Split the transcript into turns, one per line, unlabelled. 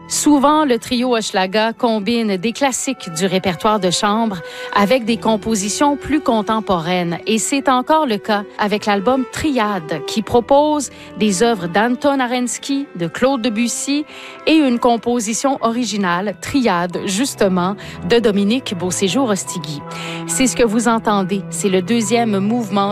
Souvent, le trio Hochelaga combine des classiques du répertoire de chambre avec des compositions plus contemporaines. Et c'est encore le cas avec l'album Triade, qui propose des œuvres d'Anton Arensky, de Claude Debussy et une composition originale, Triade, justement, de Dominique Beauséjour-Ostigui. C'est ce que vous entendez. C'est le deuxième mouvement